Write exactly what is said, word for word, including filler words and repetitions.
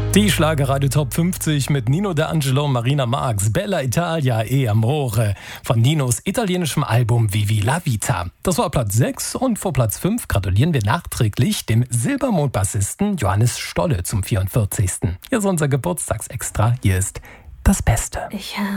Die Schlagerradio Top fünfzig mit Nino D'Angelo und Marina Marx, Bella Italia e Amore von Ninos italienischem Album Vivi la Vita. Das war Platz sechs und vor Platz fünf gratulieren wir nachträglich dem Silbermond-Bassisten Johannes Stolle zum vierundvierzigsten Hier ist unser Geburtstagsextra, hier ist das Beste. Ich habe